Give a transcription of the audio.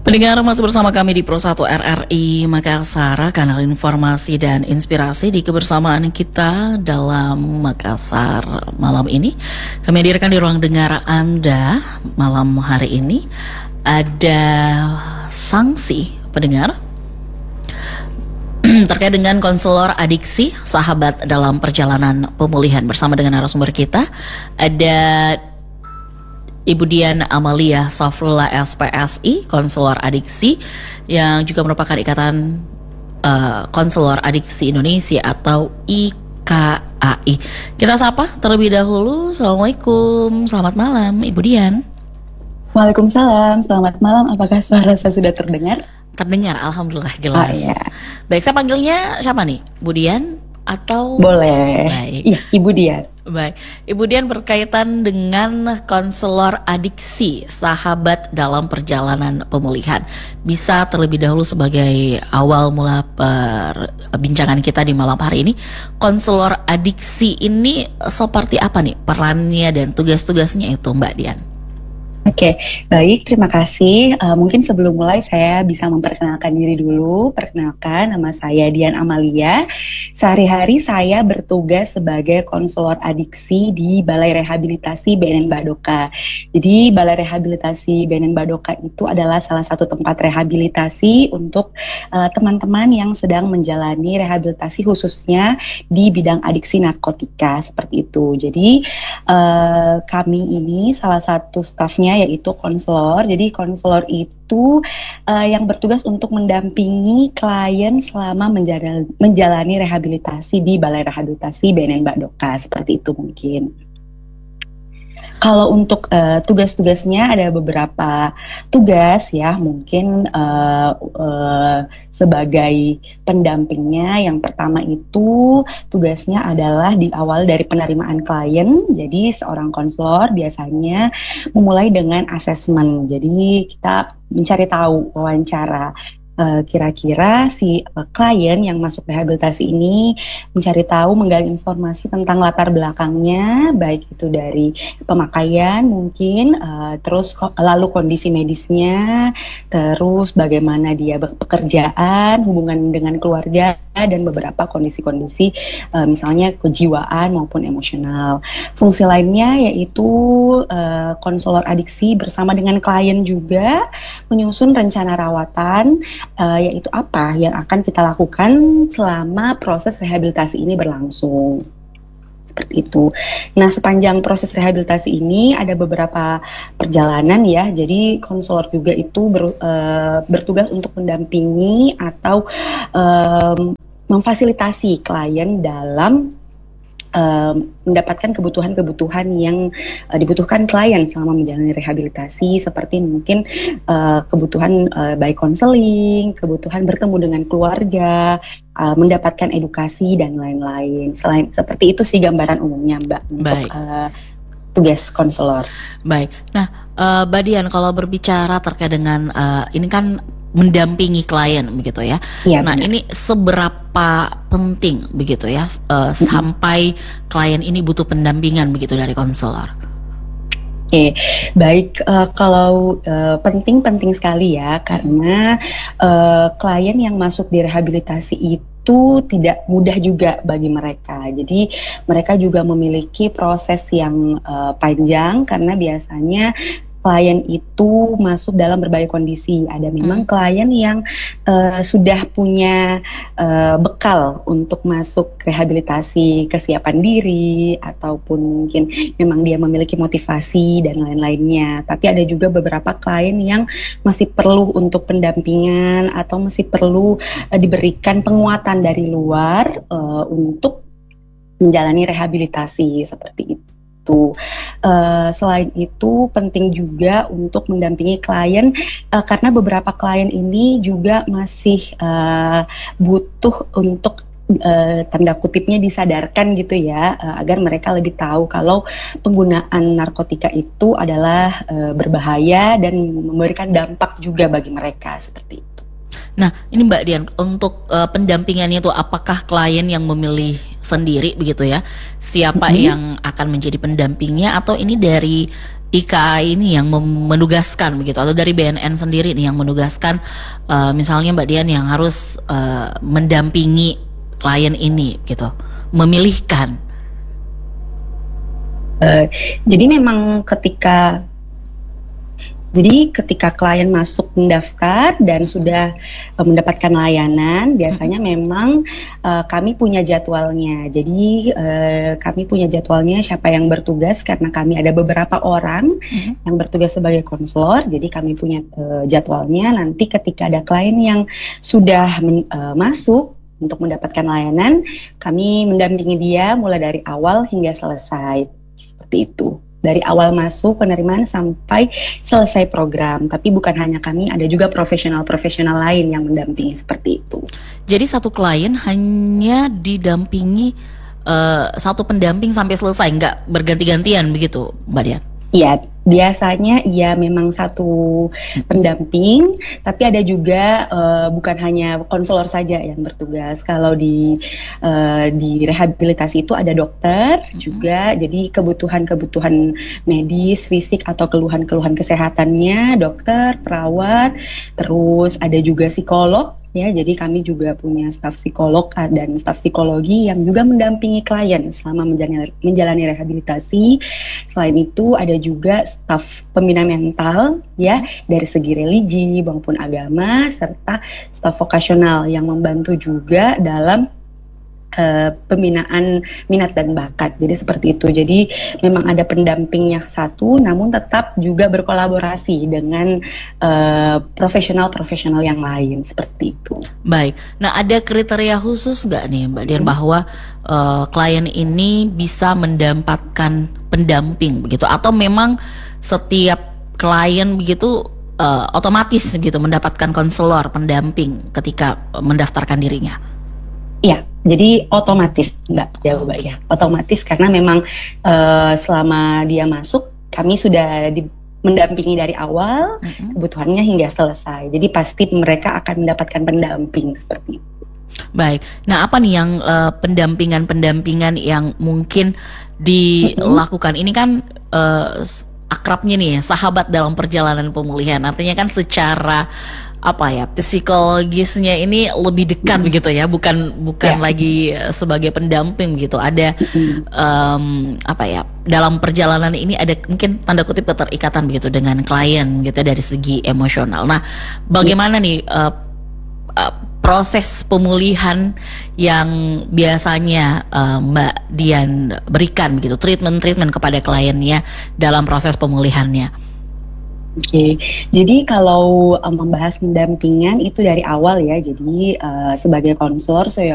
Pendengar masih bersama kami di Pro 1 RRI Makassar, kanal informasi dan inspirasi di kebersamaan kita dalam Makassar malam ini. Kami hadirkan di ruang dengar Anda malam hari ini ada sanksi pendengar terkait dengan konselor adiksi sahabat dalam perjalanan pemulihan. Bersama dengan narasumber kita ada Ibu Dian Amalia Safrullah SPSI, konselor adiksi yang juga merupakan Ikatan Konselor Adiksi Indonesia atau IKAI. Kita sapa terlebih dahulu. Assalamualaikum, selamat malam Ibu Dian. Waalaikumsalam, selamat malam. Apakah suara saya sudah terdengar? Terdengar, alhamdulillah jelas. Iya. Baik, saya panggilnya siapa nih? Bu Dian atau? Boleh. Baik. Iya, Ibu Dian. Baik, Ibu Dian berkaitan dengan konselor adiksi sahabat dalam perjalanan pemulihan. Bisa terlebih dahulu sebagai awal mula perbincangan kita di malam hari ini, konselor adiksi ini seperti apa nih perannya dan tugas-tugasnya itu, Mbak Dian? Oke, baik, terima kasih. Mungkin sebelum mulai saya bisa memperkenalkan diri dulu. Perkenalkan, nama saya Dian Amalia. Sehari-hari saya bertugas sebagai konselor adiksi di Balai Rehabilitasi BNN Badoka. Jadi Balai Rehabilitasi BNN Badoka itu adalah salah satu tempat rehabilitasi untuk teman-teman yang sedang menjalani rehabilitasi khususnya di bidang adiksi narkotika, seperti itu. Jadi kami ini salah satu stafnya yaitu konselor. Jadi konselor itu yang bertugas untuk mendampingi klien selama menjalani rehabilitasi di Balai Rehabilitasi BNN Badoka, seperti itu mungkin. Kalau untuk tugas-tugasnya ada beberapa tugas ya, mungkin sebagai pendampingnya. Yang pertama itu tugasnya adalah di awal dari penerimaan klien. Jadi seorang konselor biasanya memulai dengan asesmen. Jadi kita mencari tahu, wawancara. Kira-kira si klien yang masuk rehabilitasi ini mencari tahu, menggali informasi tentang latar belakangnya, baik itu dari pemakaian mungkin, terus lalu kondisi medisnya, terus bagaimana dia pekerjaan, hubungan dengan keluarga, dan beberapa kondisi-kondisi misalnya kejiwaan maupun emosional. Fungsi lainnya yaitu konselor adiksi bersama dengan klien juga menyusun rencana rawatan, yaitu apa yang akan kita lakukan selama proses rehabilitasi ini berlangsung. Seperti itu. Nah, sepanjang proses rehabilitasi ini ada beberapa perjalanan ya. Jadi konselor juga itu bertugas untuk mendampingi atau memfasilitasi klien dalam mendapatkan kebutuhan-kebutuhan yang dibutuhkan klien selama menjalani rehabilitasi, seperti mungkin kebutuhan baik konseling, kebutuhan bertemu dengan keluarga, mendapatkan edukasi dan lain-lain. Selain seperti itu sih gambaran umumnya, Mbak, untuk tugas konselor. Baik. Nah, Mbak Dian, kalau berbicara terkait dengan ini kan mendampingi klien begitu ya. Iya, nah, benar. ini seberapa penting begitu ya sampai klien ini butuh pendampingan begitu dari konselor? Oke, baik, kalau penting sekali ya, karena klien yang masuk di rehabilitasi itu tidak mudah juga bagi mereka. Jadi mereka juga memiliki proses yang panjang, karena biasanya klien itu masuk dalam berbagai kondisi. Ada memang klien yang sudah punya bekal untuk masuk rehabilitasi, kesiapan diri, ataupun mungkin memang dia memiliki motivasi dan lain-lainnya. Tapi ada juga beberapa klien yang masih perlu untuk pendampingan atau masih perlu diberikan penguatan dari luar untuk menjalani rehabilitasi, seperti itu. Selain itu penting juga untuk mendampingi klien karena beberapa klien ini juga masih butuh untuk tanda kutipnya disadarkan gitu ya, agar mereka lebih tahu kalau penggunaan narkotika itu adalah berbahaya dan memberikan dampak juga bagi mereka, seperti itu. Nah, ini Mbak Dian, untuk pendampingannya itu apakah klien yang memilih sendiri begitu ya? Siapa yang akan menjadi pendampingnya, atau ini dari IKA ini yang menugaskan begitu, atau dari BNN sendiri nih yang menugaskan misalnya Mbak Dian yang harus mendampingi klien ini gitu, memilihkan? Jadi memang ketika klien masuk mendaftar dan sudah mendapatkan layanan, biasanya memang kami punya jadwalnya. Jadi kami punya jadwalnya siapa yang bertugas, karena kami ada beberapa orang yang bertugas sebagai konselor. Jadi kami punya jadwalnya. Nanti ketika ada klien yang sudah masuk untuk mendapatkan layanan, kami mendampingi dia mulai dari awal hingga selesai. Seperti itu. Dari awal masuk penerimaan sampai selesai program. Tapi bukan hanya kami, ada juga profesional-profesional lain yang mendampingi seperti itu. Jadi satu klien hanya didampingi satu pendamping sampai selesai, nggak berganti-gantian begitu, Mbak Dian? Iya, biasanya iya memang satu pendamping, tapi ada juga bukan hanya konselor saja yang bertugas. Kalau di rehabilitasi itu ada dokter juga, jadi kebutuhan medis, fisik atau keluhan-keluhan kesehatannya, dokter, perawat, terus ada juga psikolog. Ya, jadi kami juga punya staf psikolog dan staf psikologi yang juga mendampingi klien selama menjalani rehabilitasi. Selain itu ada juga staf pembina mental ya, dari segi religi maupun agama, serta staf vokasional yang membantu juga dalam pembinaan minat dan bakat. Jadi seperti itu. Jadi memang ada pendampingnya satu, namun tetap juga berkolaborasi dengan profesional-profesional yang lain, seperti itu. Baik. Nah, ada kriteria khusus nggak nih Mbak Dian bahwa klien ini bisa mendapatkan pendamping begitu, atau memang setiap klien begitu otomatis gitu mendapatkan konselor pendamping ketika mendaftarkan dirinya? Iya, jadi otomatis Mbak jawabannya. Otomatis karena memang selama dia masuk kami sudah mendampingi dari awal kebutuhannya hingga selesai. Jadi pasti mereka akan mendapatkan pendamping seperti itu. Baik. Nah, apa nih yang pendampingan yang mungkin dilakukan? Ini kan akrabnya nih sahabat dalam perjalanan pemulihan. Artinya kan secara psikologisnya ini lebih dekat begitu ya, bukan lagi sebagai pendamping gitu. Ada dalam perjalanan ini ada mungkin tanda kutip keterikatan begitu dengan klien gitu dari segi emosional. Nah, bagaimana nih proses pemulihan yang biasanya Mbak Dian berikan begitu, treatment kepada kliennya dalam proses pemulihannya? Oke, jadi kalau membahas pendampingan itu dari awal ya. Jadi sebagai konselor saya